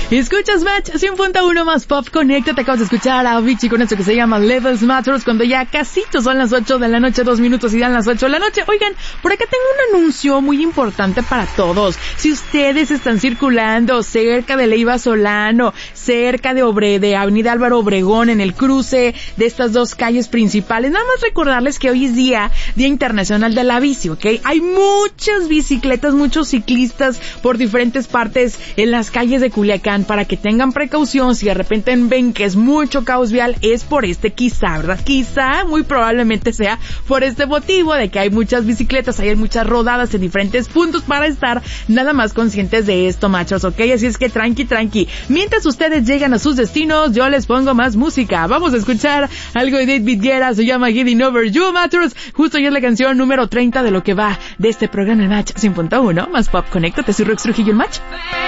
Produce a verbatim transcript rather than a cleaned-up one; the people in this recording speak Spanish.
Escuchas Match cien punto uno más Pop. Conecta, te acabas de escuchar a Avicii con esto que se llama Levels Matters, cuando ya casitos son las ocho de la noche, dos minutos y dan las ocho de la noche. Oigan, por acá tengo un anuncio muy importante para todos. Si ustedes están circulando cerca de Leiva Solano, cerca de Obre, de Avenida Álvaro Obregón, en el cruce de estas dos calles principales, nada más recordarles que hoy es día, Día Internacional de la Bici, ¿ok? Hay muchas bicicletas, muchos ciclistas por diferentes partes en las calles de Culiacán, para que tengan precaución. Si de repente ven que es mucho caos vial, es por este quizá, ¿verdad? Quizá, muy probablemente sea por este motivo de que hay muchas bicicletas, hay muchas rodadas en diferentes puntos, para estar nada más conscientes de esto, machos, ¿ok? Así es que tranqui, tranqui. Mientras ustedes llegan a sus destinos, yo les pongo más música. Vamos a escuchar algo de David Guetta, se llama Getting Over You, machos. Justo ya es la canción número treinta de lo que va de este programa, el Match cien punto uno más Pop. Conéctate, soy Rox Trujillo, el Match.